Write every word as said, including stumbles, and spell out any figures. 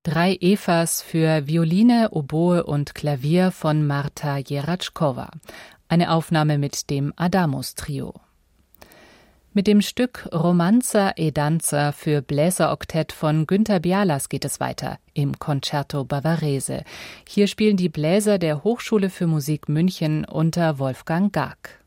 Drei Evas für Violine, Oboe und Klavier von Marta Jeračková. Eine Aufnahme mit dem Adamus-Trio. Mit dem Stück Romanza e Danza für Bläseroktett von Günter Bialas geht es weiter im Concerto Bavarese. Hier spielen die Bläser der Hochschule für Musik München unter Wolfgang Gag.